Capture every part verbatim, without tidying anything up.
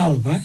albay.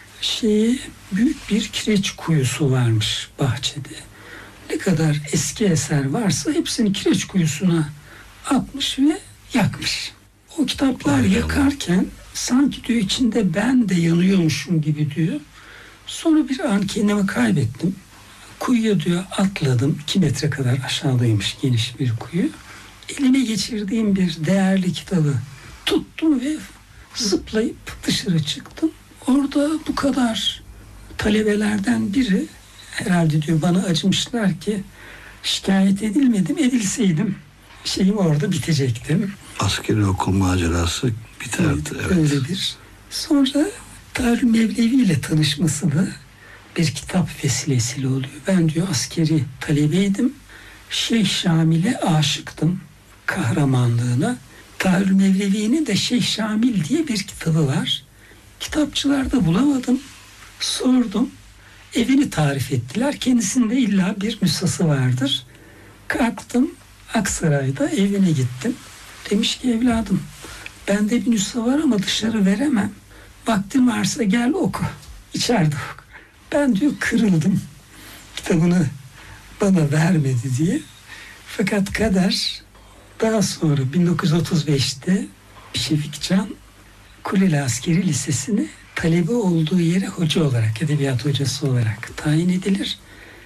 Şeyi, büyük bir kireç kuyusu varmış bahçede. Ne kadar eski eser varsa hepsini kireç kuyusuna atmış ve yakmış. O kitaplar Vay yakarken sanki diyor içinde ben de yanıyormuşum gibi diyor. Sonra bir an kendimi kaybettim. Kuyuya diyor atladım. iki metre kadar aşağıdaymış geniş bir kuyu. Elime geçirdiğim bir değerli kitabı tuttum ve zıplayıp dışarı çıktım. Orada bu kadar talebelerden biri herhalde diyor bana acımışlar ki şikayet edilmedim, edilseydim şeyim orada bitecektim. Askeri okul macerası biterdi. Evet, evet. öyle bir. Sonra Darül Mevlevi ile tanışması da bir kitap vesilesiyle oluyor. Ben diyor askeri talebeydim. Şeyh Şamil'e aşıktım, kahramanlığına. Darül Mevlevi'nin de Şeyh Şamil diye bir kitabı var. Kitapçılarda bulamadım. Sordum. Evini tarif ettiler. Kendisinde illa bir nüshası vardır. Kalktım. Aksaray'da evine gittim. Demiş ki evladım bende bir nüsha var ama dışarı veremem. Vaktin varsa gel oku. İçeride oku. Ben diyor kırıldım. Kitabını bana vermedi diye. Fakat kader daha sonra bin dokuz yüz otuz beşte Şefik Can Kuleli Askeri Lisesi'ni talebe olduğu yere hoca olarak, edebiyat hocası olarak tayin edilir.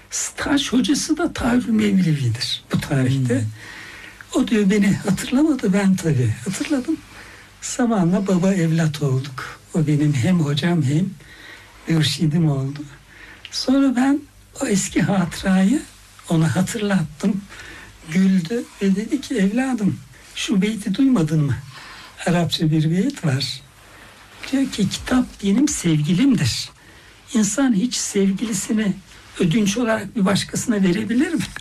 Staj hocası da Darül Mevlevi'dir bu tarihte. Hmm. O diyor beni hatırlamadı, ben tabii hatırladım. Zamanla baba evlat olduk. O benim hem hocam hem mürşidim oldu. Sonra ben o eski hatırayı ona hatırlattım. Güldü ve dedi ki evladım şu beyti duymadın mı? Arapça bir beyit var. Diyor ki kitap benim sevgilimdir. İnsan hiç sevgilisini ödünç olarak bir başkasına verebilir mi?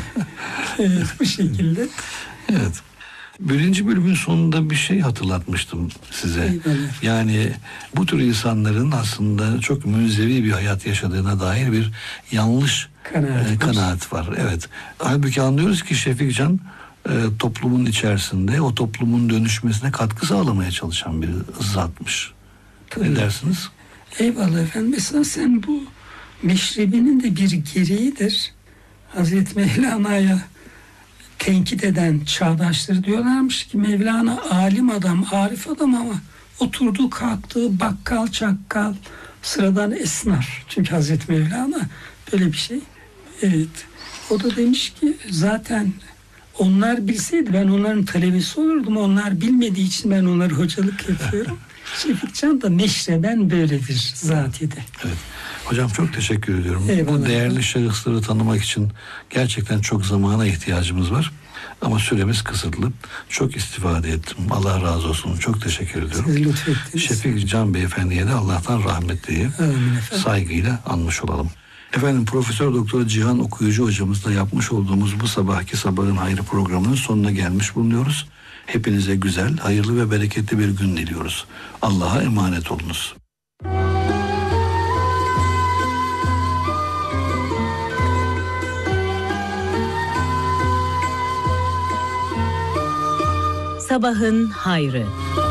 Evet, bu şekilde. Evet. Birinci bölümün sonunda bir şey hatırlatmıştım size. Eyvallah. Yani bu tür insanların aslında çok münzevi bir hayat yaşadığına dair bir yanlış Kanaat, e, kanaat var. Evet. Halbuki anlıyoruz ki Şefik Can e, toplumun içerisinde o toplumun dönüşmesine katkı sağlamaya çalışan bir zatmış. Tabii. Ne dersiniz? Eyvallah efendim. Mesela sen bu meşrebinin de bir gereğidir. Hazreti Mevlana'ya tenkit eden çağdaşları diyorlarmış ki Mevlana alim adam, arif adam ama oturduğu kalktığı bakkal çakkal sıradan esnaf. Çünkü Hazreti Mevlana böyle bir şey. Evet. O da demiş ki zaten onlar bilseydi ben onların talebesi olurdum. Onlar bilmediği için ben onları hocalık yapıyorum. Şefik Can da meşreben böyledir zatide. Evet. Hocam çok teşekkür ediyorum. Eyvallah. Bu değerli şahısları tanımak için gerçekten çok zamana ihtiyacımız var. Ama süremiz kısıtlı. Çok istifade ettim. Allah razı olsun. Çok teşekkür ediyorum. Siz lütfettiniz. Şefik Can Beyefendi'ye de Allah'tan rahmet diye saygıyla anmış olalım. Efendim Profesör Doktor Cihan Okuyucu hocamızla yapmış olduğumuz bu sabahki Sabahın Hayrı programının sonuna gelmiş bulunuyoruz. Hepinize güzel, hayırlı ve bereketli bir gün diliyoruz. Allah'a emanet olunuz. Sabahın Hayrı.